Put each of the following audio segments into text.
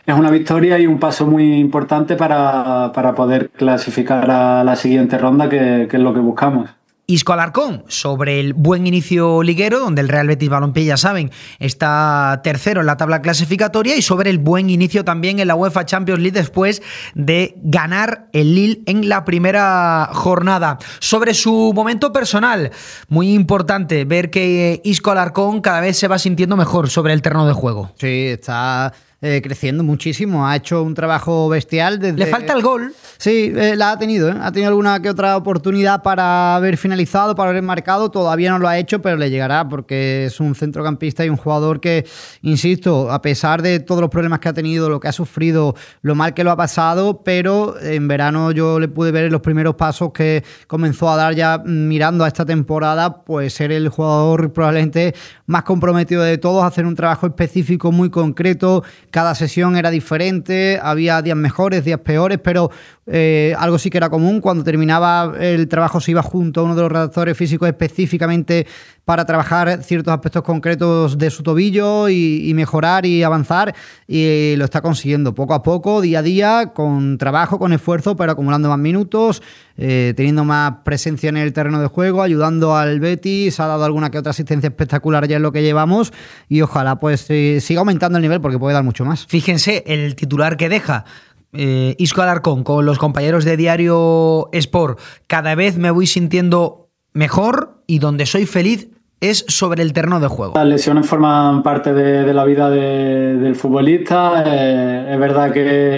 es una victoria y un paso muy importante para poder clasificar a la siguiente ronda, que es lo que buscamos. Isco Alarcón, sobre el buen inicio liguero, donde el Real Betis Balompié, ya saben, está tercero en la tabla clasificatoria, y sobre el buen inicio también en la UEFA Champions League después de ganar el Lille en la primera jornada. Sobre su momento personal, muy importante ver que Isco Alarcón cada vez se va sintiendo mejor sobre el terreno de juego. Sí, está creciendo muchísimo, ha hecho un trabajo bestial desde... Le falta el gol. Sí, la ha tenido, ha tenido alguna que otra oportunidad para haber finalizado, para haber marcado, todavía no lo ha hecho, pero le llegará porque es un centrocampista y un jugador que, insisto, a pesar de todos los problemas que ha tenido, lo que ha sufrido, lo mal que lo ha pasado, pero en verano yo le pude ver en los primeros pasos que comenzó a dar ya mirando a esta temporada, pues ser el jugador probablemente más comprometido de todos, hacer un trabajo específico muy concreto. Cada sesión era diferente, había días mejores, días peores, pero algo sí que era común. Cuando terminaba el trabajo se iba junto a uno de los redactores físicos específicamente para trabajar ciertos aspectos concretos de su tobillo y mejorar y avanzar, y lo está consiguiendo poco a poco, día a día, con trabajo, con esfuerzo, pero acumulando más minutos, teniendo más presencia en el terreno de juego, ayudando al Betis, ha dado alguna que otra asistencia espectacular ya en lo que llevamos, y ojalá pues siga aumentando el nivel porque puede dar mucho más. Fíjense el titular que deja Isco Alarcón con los compañeros de Diario Sport: cada vez me voy sintiendo mejor y donde soy feliz es sobre el terreno de juego. Las lesiones forman parte de la vida del futbolista. Es verdad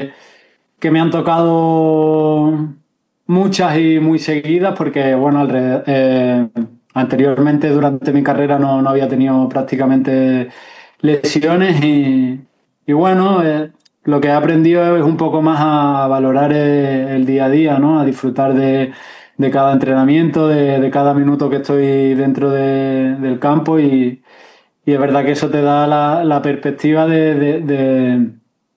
que me han tocado muchas y muy seguidas porque, bueno, anteriormente durante mi carrera no había tenido prácticamente lesiones y bueno, lo que he aprendido es un poco más a valorar el día a día, ¿no? A disfrutar de cada entrenamiento, de cada minuto que estoy dentro del campo, y es verdad que eso te da la perspectiva de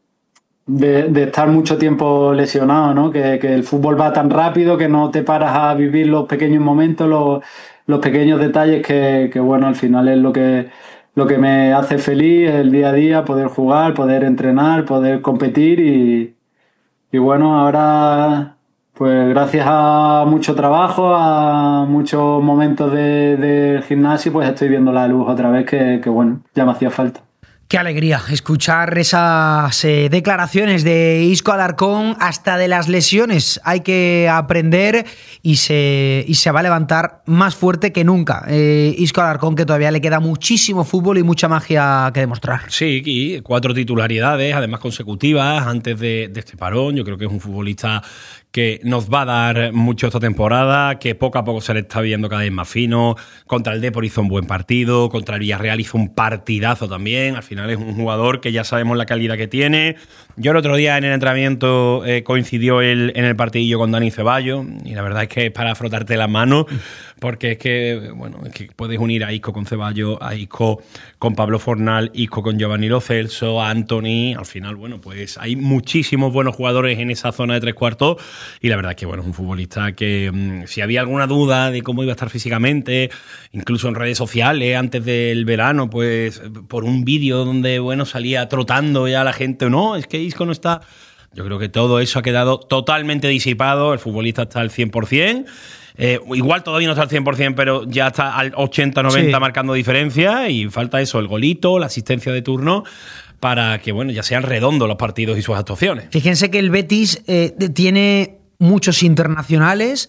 estar mucho tiempo lesionado, ¿no? Que el fútbol va tan rápido que no te paras a vivir los pequeños momentos, los pequeños detalles que bueno, al final es lo que me hace feliz el día a día, poder jugar, poder entrenar, poder competir y bueno, ahora pues gracias a mucho trabajo, a muchos momentos de gimnasio, pues estoy viendo la luz otra vez que bueno, ya me hacía falta. Qué alegría escuchar esas declaraciones de Isco Alarcón. Hasta de las lesiones hay que aprender y se va a levantar más fuerte que nunca. Isco Alarcón, que todavía le queda muchísimo fútbol y mucha magia que demostrar. Sí, y 4 titularidades, además consecutivas, antes de este parón. Yo creo que es un futbolista que nos va a dar mucho esta temporada, que poco a poco se le está viendo cada vez más fino. Contra el Depor hizo un buen partido, contra el Villarreal hizo un partidazo también. Al final es un jugador que ya sabemos la calidad que tiene. Yo el otro día en el entrenamiento coincidió él en el partidillo con Dani Ceballos, y la verdad es que es para frotarte las manos, porque es que, bueno, es que puedes unir a Isco con Ceballos, a Isco con Pablo Fornal, Isco con Giovanni Lo Celso, a Anthony. Al final, bueno, pues hay muchísimos buenos jugadores en esa zona de tres cuartos. Y la verdad es que, bueno, es un futbolista que si había alguna duda de cómo iba a estar físicamente, incluso en redes sociales antes del verano, pues por un vídeo donde, bueno, salía trotando ya la gente, no, es que Isco no está. Yo creo que todo eso ha quedado totalmente disipado. El futbolista está al 100%. Igual todavía no está al 100%, pero ya está al 80-90 sí, marcando diferencia, y falta eso, el golito, la asistencia de turno, para que, bueno, ya sean redondos los partidos y sus actuaciones. Fíjense que el Betis tiene muchos internacionales,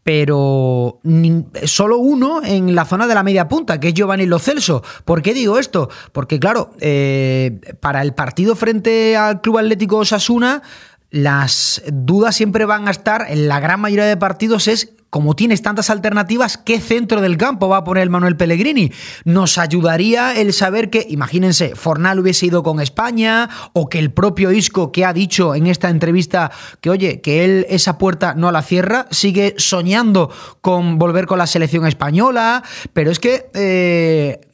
pero solo uno en la zona de la media punta, que es Giovanni Lo Celso. ¿Por qué digo esto? Porque, claro, para el partido frente al Club Atlético Osasuna, las dudas siempre van a estar, en la gran mayoría de partidos, es como tienes tantas alternativas, ¿qué centro del campo va a poner Manuel Pellegrini? Nos ayudaría el saber que, imagínense, Fornal hubiese ido con España, o que el propio Isco, que ha dicho en esta entrevista que, oye, que él esa puerta no la cierra, sigue soñando con volver con la selección española, pero es que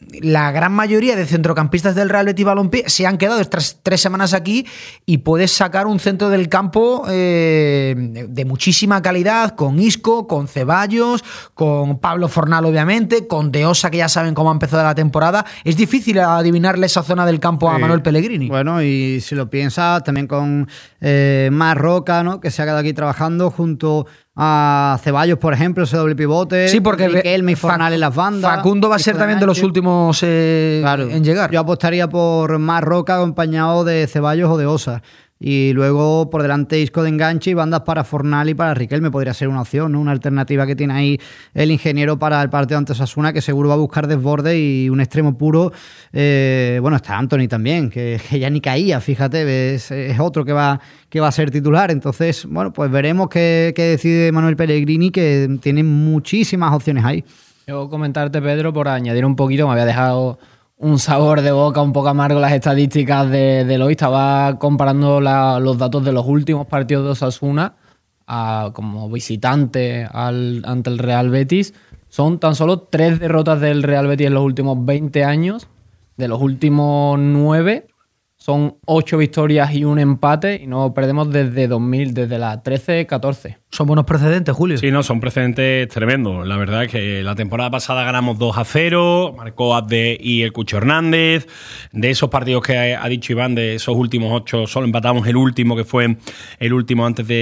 la gran mayoría de centrocampistas del Real Betis Balompié se han quedado estas 3 semanas aquí y puedes sacar un centro del campo de muchísima calidad, con Isco, con Ceballos, con Pablo Fornal obviamente, con De Osa, que ya saben cómo ha empezado la temporada. Es difícil adivinarle esa zona del campo a Manuel Pellegrini. Bueno, y si lo piensas, también con Marroca, ¿no?, que se ha quedado aquí trabajando junto a Ceballos, por ejemplo, ese doble pivote. Sí, porque Riquelme y Fornal en las bandas. Facundo va a ser también de los últimos en llegar. Yo apostaría por Marroca acompañado de Ceballos o de Osa. Y luego por delante Isco de enganche y bandas para Fornal y para Riquelme. Podría ser una opción, ¿no? Una alternativa que tiene ahí el ingeniero para el partido ante Osasuna, que seguro va a buscar desborde y un extremo puro. Bueno, está Anthony también, que ya ni caía, fíjate, es otro que va a ser titular. Entonces, bueno, pues veremos qué decide Manuel Pellegrini, que tiene muchísimas opciones ahí. Yo comentarte, Pedro, por añadir un poquito, me había dejado un sabor de boca un poco amargo las estadísticas de hoy. Estaba comparando los datos de los últimos partidos de Osasuna como visitante ante el Real Betis. Son tan solo 3 derrotas del Real Betis en los últimos 20 años. De los últimos 9 son 8 victorias y un empate, y no perdemos desde la 13-14. Son buenos precedentes, Julio. Sí, no, son precedentes tremendos. La verdad es que la temporada pasada ganamos 2-0, marcó Abde y el Cucho Hernández. De esos partidos que ha dicho Iván, de esos últimos 8, solo empatamos el último, que fue el último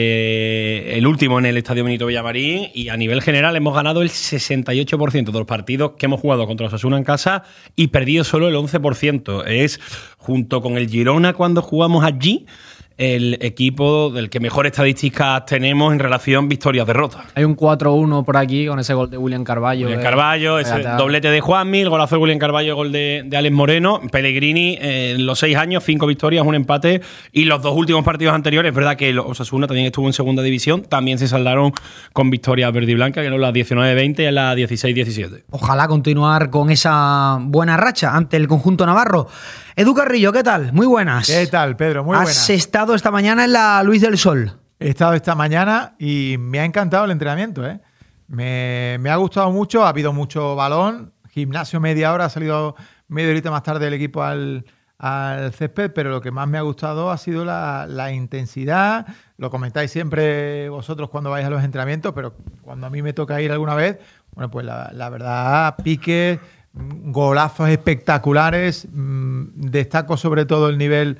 el último en el Estadio Benito Villamarín. Y a nivel general hemos ganado el 68% de los partidos que hemos jugado contra Osasuna en casa y perdido solo el 11%. Es, junto con el Girona cuando jugamos allí, el equipo del que mejor estadísticas tenemos en relación victorias-derrotas. Hay un 4-1 por aquí con ese gol de William Carballo. Ese doblete de Juanmi, el golazo de William Carballo, gol de Alex Moreno. Pellegrini, en los 6 años, 5 victorias, un empate. Y los 2 últimos partidos anteriores, es verdad que Osasuna también estuvo en segunda división, también se saldaron con victorias verde y blanca, que eran las 19-20 y las 16-17. Ojalá continuar con esa buena racha ante el conjunto navarro. Edu Carrillo, ¿qué tal? Muy buenas. ¿Qué tal, Pedro? Muy buenas. Has estado esta mañana en la Luis del Sol. He estado esta mañana y me ha encantado el entrenamiento, ¿eh? Me ha gustado mucho, ha habido mucho balón, gimnasio media hora, ha salido media horita más tarde el equipo al césped, pero lo que más me ha gustado ha sido la intensidad. Lo comentáis siempre vosotros cuando vais a los entrenamientos, pero cuando a mí me toca ir alguna vez, bueno, pues la verdad, piques, golazos espectaculares. Destaco sobre todo el nivel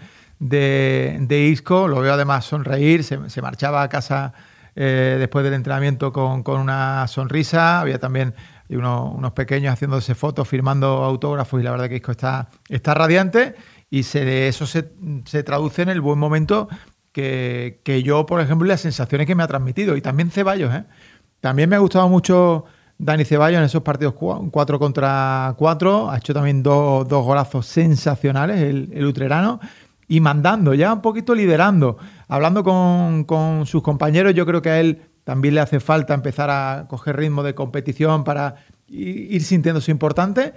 de Isco. Lo veo además sonreír. Se marchaba a casa después del entrenamiento con una sonrisa. Había también unos pequeños haciéndose fotos, firmando autógrafos, y la verdad que Isco está radiante, y eso se traduce en el buen momento que yo, por ejemplo, y las sensaciones que me ha transmitido. Y también Ceballos, ¿eh? También me ha gustado mucho Dani Ceballos en esos partidos 4 contra 4. Ha hecho también dos golazos sensacionales, el utrerano, y mandando, ya un poquito liderando, hablando con sus compañeros. Yo creo que a él también le hace falta empezar a coger ritmo de competición para ir sintiéndose importante,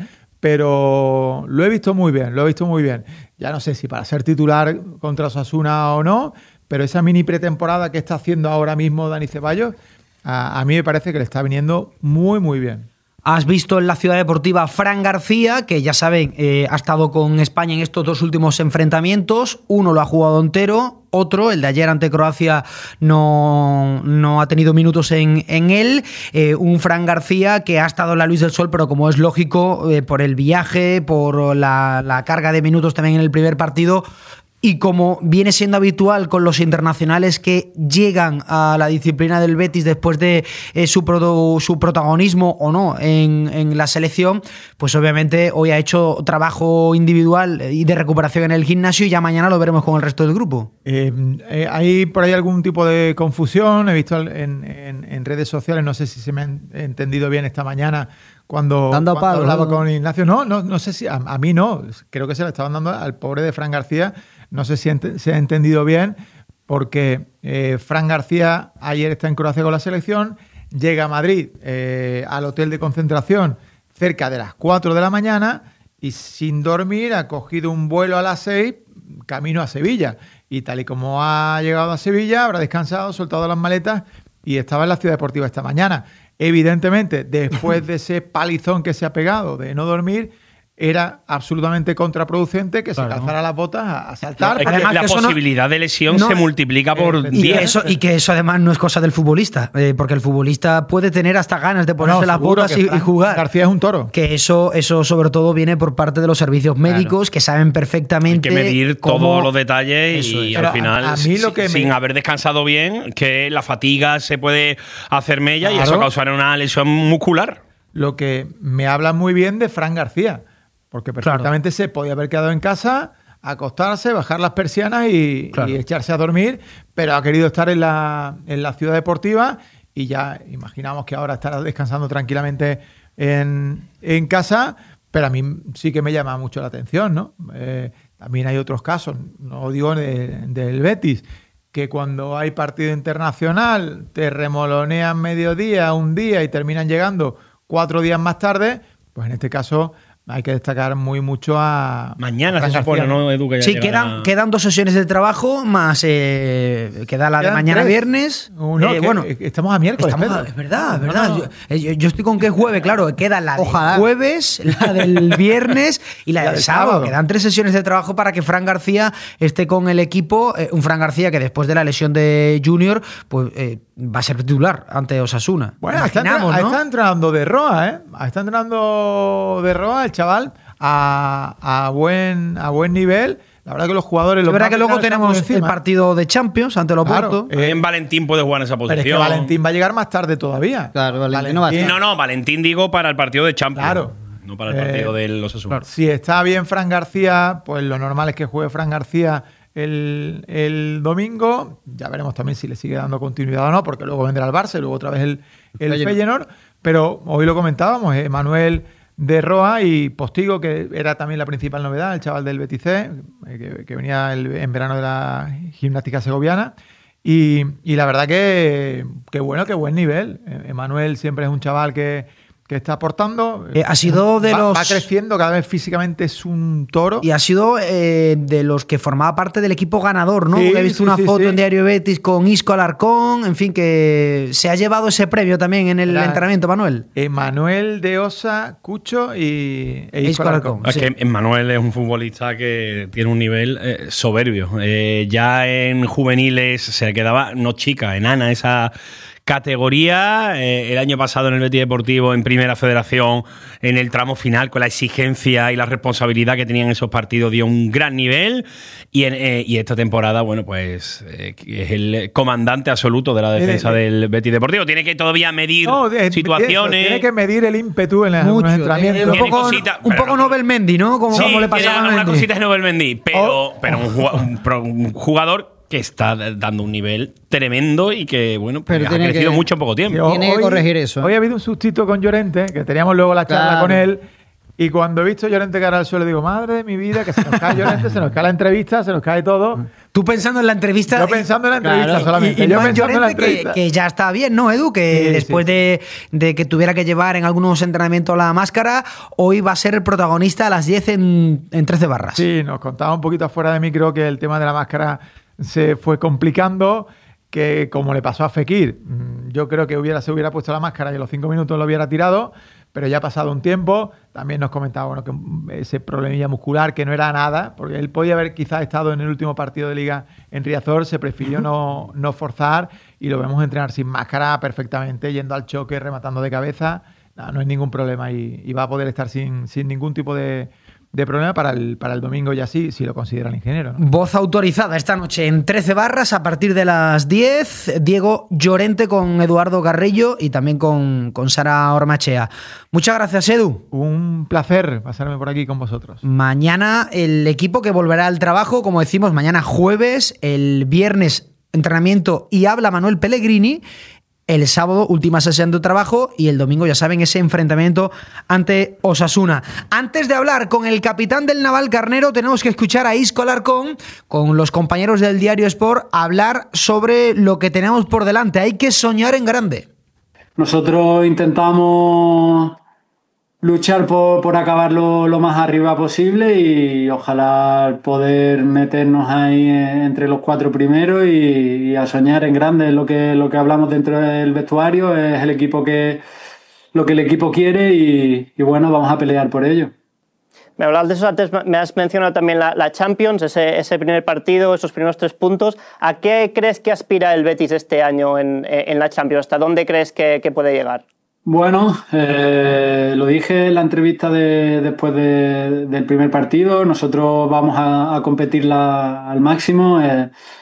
pero lo he visto muy bien. Ya no sé si para ser titular contra Osasuna o no, pero esa mini pretemporada que está haciendo ahora mismo Dani Ceballos, a mí me parece que le está viniendo muy, muy bien. Has visto en la Ciudad Deportiva a Fran García, que ya saben, ha estado con España en estos 2 últimos enfrentamientos. Uno lo ha jugado entero, otro, el de ayer ante Croacia, no ha tenido minutos en él. Un Fran García que ha estado en la Luis del Sol, pero como es lógico, por el viaje, por la carga de minutos también en el primer partido, y como viene siendo habitual con los internacionales que llegan a la disciplina del Betis después de su protagonismo o no en la selección, pues obviamente hoy ha hecho trabajo individual y de recuperación en el gimnasio, y ya mañana lo veremos con el resto del grupo. ¿Hay por ahí algún tipo de confusión? He visto en redes sociales, no sé si se me ha entendido bien esta mañana, cuando hablaba con Ignacio. No sé si, a mí no, creo que se le estaban dando al pobre de Fran García. No sé si se ha entendido bien, porque Fran García ayer está en Croacia con la selección, llega a Madrid al hotel de concentración cerca de las 4 de la mañana, y sin dormir ha cogido un vuelo a las 6 camino a Sevilla. Y tal y como ha llegado a Sevilla, habrá descansado, soltado las maletas y estaba en la Ciudad Deportiva esta mañana. Evidentemente, después de ese palizón que se ha pegado de no dormir, era absolutamente contraproducente que se calzara las botas a saltar. No, es que Además, la que eso posibilidad de lesión no- se multiplica por Y 10. que eso además no es cosa del futbolista, porque el futbolista puede tener hasta ganas de ponerse las seguro botas que y Fran jugar. García es un toro. Que eso sobre todo viene por parte de los servicios médicos que saben Hay perfectamente que medir cómo- todos los detalles Eso y es. al Pero final, a mí lo que sin me- haber descansado bien, que la fatiga se puede hacer mella y Claro. eso causar una lesión muscular. Lo que me habla muy bien de Fran García, porque perfectamente se podía haber quedado en casa, acostarse, bajar las persianas y echarse a dormir, pero ha querido estar en la ciudad deportiva y ya imaginamos que ahora estará descansando tranquilamente en casa, pero a mí sí que me llama mucho la atención, ¿no? También hay otros casos, no digo del Betis, que cuando hay partido internacional te remolonean mediodía, un día y terminan llegando 4 días más tarde, pues en este caso hay que destacar mucho a Mañana Fran se supone, García, ¿no, Edu? Que ya Sí, llegará- quedan 2 sesiones de trabajo, más queda la de Quedan mañana 3. viernes. Bueno, estamos a miércoles. Pedro. Es verdad, es No, verdad. no. Yo estoy con que es jueves, claro. Queda la Ojalá. del jueves, la del viernes y la La del del sábado. sábado. Quedan 3 sesiones de trabajo para que Fran García esté con el equipo. Un Fran García que después de la lesión de Junior, pues va a ser titular ante Osasuna. Bueno, Imaginamos, ¿no? está entrenando de Roa, ¿eh? Está entrenando de Roa el chaval a buen nivel. La verdad que los jugadores... Es los verdad más que luego veteranos están por tenemos el encima. partido de Champions ante el Claro, Oporto. En Valentín puede jugar en esa Pero es posición. que Valentín va a llegar más tarde todavía. Claro, Valentín no va a estar. No, Valentín digo para el partido de Champions. Claro. No para el partido de los Osasuna. Si está bien Fran García, pues lo normal es que juegue Fran García el domingo. Ya veremos también si le sigue dando continuidad o no, porque luego vendrá el Barça y luego otra vez el Feyenoord. Pero hoy lo comentábamos, Manuel de Roa y Postigo, que era también la principal novedad, el chaval del Betis C, que venía en verano de la gimnástica segoviana. Y la verdad que bueno, que buen nivel. Manuel siempre es un chaval que está aportando. Ha sido de los... Va creciendo, cada vez físicamente es un toro. Y ha sido de los que formaba parte del equipo ganador, ¿no? Sí, Porque he visto una foto sí. en Diario Betis con Isco Alarcón, en fin, que se ha llevado ese premio también en el entrenamiento, Manuel. Manuel de Osa, Cucho e Isco Alarcón. Es que Emmanuel es un futbolista que tiene un nivel soberbio. Ya en juveniles se quedaba, no chica, enana esa categoría. El año pasado en el Betis Deportivo, en Primera Federación, en el tramo final, con la exigencia y la responsabilidad que tenían esos partidos, dio un gran nivel. Y esta temporada, bueno, pues es el comandante absoluto de la defensa del Betis Deportivo. Tiene que todavía medir situaciones. Tiene que medir el ímpetu en Mucho, los entrenamientos. Un Tiene poco, cositas, un pero poco no- Nobel Mendy, ¿no? Como, Sí, como le tiene pasaba a algunas Mendy. cositas de Nobel Mendy, pero un jugador que está dando un nivel tremendo y que, bueno, pues Pero ha tiene crecido que- mucho en poco tiempo. Tiene que corregir eso. Hoy ha habido un sustito con Llorente, que teníamos luego la charla Claro. con él. Y cuando he visto a Llorente caer al suelo, digo, madre de mi vida, que se nos cae Llorente, se nos cae la entrevista, se nos cae todo. Tú pensando en la entrevista. Yo pensando en la entrevista Claro. solamente. Y Yo Iván pensando en la Llorente, entrevista. que ya está bien, ¿no, Edu? Que Sí, después sí. de que tuviera que llevar en algunos entrenamientos la máscara, hoy va a ser el protagonista a las 10 en 13 barras. Sí, nos contaba un poquito afuera de micro que el tema de la máscara se fue complicando, que como le pasó a Fekir, yo creo que se hubiera puesto la máscara y a los 5 minutos lo hubiera tirado, pero ya ha pasado un tiempo. También nos comentaba bueno, que ese problemilla muscular, que no era nada, porque él podía haber quizás estado en el último partido de Liga en Riazor, se prefirió no forzar y lo vemos entrenar sin máscara perfectamente, yendo al choque, rematando de cabeza. No hay ningún problema y va a poder estar sin ningún tipo de problema para el domingo y así, si lo considera el ingeniero, ¿no? Voz autorizada esta noche en 13 barras a partir de las 10. Diego Llorente con Eduardo Carrillo y también con Sara Ormachea. Muchas gracias, Edu. Un placer pasarme por aquí con vosotros. Mañana el equipo que volverá al trabajo, como decimos, mañana jueves, el viernes entrenamiento y habla Manuel Pellegrini. El sábado, última sesión de trabajo y el domingo, ya saben, ese enfrentamiento ante Osasuna. Antes de hablar con el capitán del Naval Carnero, tenemos que escuchar a Isco Alarcón, con los compañeros del Diario Sport, hablar sobre lo que tenemos por delante. Hay que soñar en grande. Nosotros intentamos luchar por acabar lo más arriba posible y ojalá poder meternos ahí entre los 4 primeros y a soñar en grande. Lo que hablamos dentro del vestuario es lo que el equipo quiere y bueno, vamos a pelear por ello. Me hablabas de eso antes, me has mencionado también la Champions, ese primer partido, esos primeros 3 puntos. ¿A qué crees que aspira el Betis este año en la Champions? ¿Hasta dónde crees que puede llegar? Bueno, lo dije en la entrevista después del primer partido. Nosotros vamos a competirla al máximo.